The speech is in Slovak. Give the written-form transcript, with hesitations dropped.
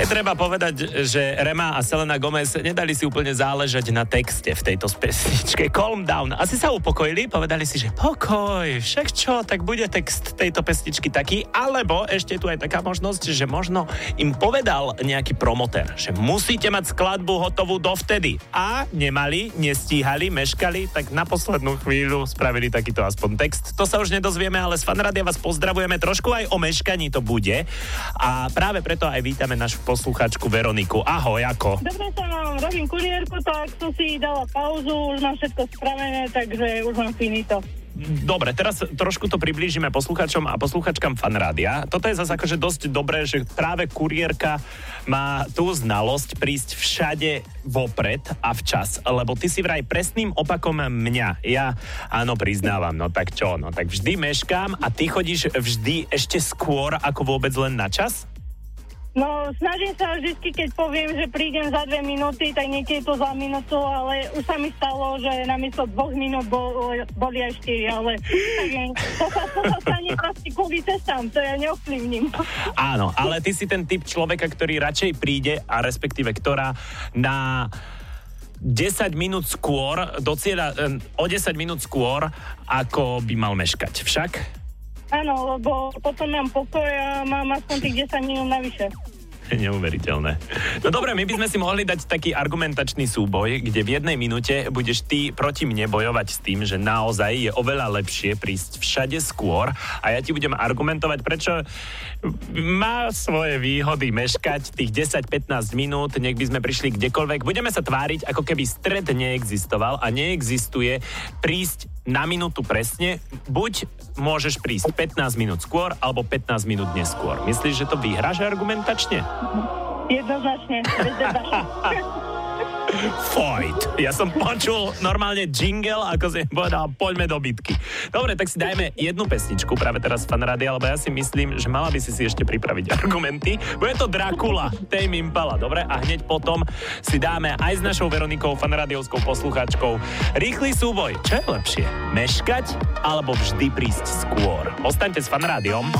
Treba povedať, že Rema a Selena Gomez nedali si úplne záležať na texte v tejto pesničke. Calm down. Asi sa upokojili, povedali si, že pokoj, však čo, tak bude text tejto pesničky taký, alebo ešte tu aj taká možnosť, že možno im povedal nejaký promotér, že musíte mať skladbu hotovú dovtedy. A nemali, nestíhali, meškali, tak na poslednú chvíľu spravili takýto aspoň text. To sa už nedozvieme, ale z Fanrádia vás pozdravujeme. Trošku aj o meškaní to bude. A práve preto aj vítame našu poslucháčku Veroniku. Ahoj, ako? Dobre sa mám, robím kurierku, tak som si dala pauzu, už mám všetko spravené, takže už mám finito. Dobre, teraz trošku to priblížime poslucháčom a poslucháčkam Fanrádia. Toto je zase akože dosť dobré, že práve kurierka má tú znalosť prísť všade vopred a včas, lebo ty si vraj presným opakom mňa. Ja, áno, priznávam, no tak čo, no tak vždy meškám a ty chodíš vždy ešte skôr ako vôbec len na čas? No, snažím sa vždy, keď poviem, že prídem za 2 minúty, tak niekedy je to za minútu, ale už sa mi stalo, že namiesto 2 minút boli aj 4, ale to sa stane proste kvôli cestám, to ja neovplyvním. Áno, ale ty si ten typ človeka, ktorý radšej príde a respektíve ktorá na 10 minút skôr, do cieľa o 10 minút skôr, ako by mal meškať. Však? Áno, lebo potom mám pokoj a mám aspoň tých 10 minút navyše. Neuveriteľné. No dobre, my by sme si mohli dať taký argumentačný súboj, kde v 1 minúte budeš ty proti mne bojovať s tým, že naozaj je oveľa lepšie prísť všade skôr a ja ti budem argumentovať, prečo má svoje výhody meškať tých 10-15 minút, nech by sme prišli kdekoľvek. Budeme sa tváriť, ako keby stred neexistoval a neexistuje prísť na minútu presne. Buď môžeš prísť 15 minút skôr, alebo 15 minút neskôr. Myslíš, že to vyhráš argumentačne? Jednoznačne, bez debaty. Fight. Ja som počul normálne jingle, ako si povedal, poďme do bitky. Dobre, tak si dajme jednu pesničku práve teraz v Fanrádia, lebo ja si myslím, že mala by si ešte pripraviť argumenty. Bude to Dracula, Tame Impala, dobre? A hneď potom si dáme aj s našou Veronikou, fanrádiovskou poslucháčkou, rýchly súboj. Čo je lepšie? Meškať alebo vždy prísť skôr? Ostaňte s Fanrádiom.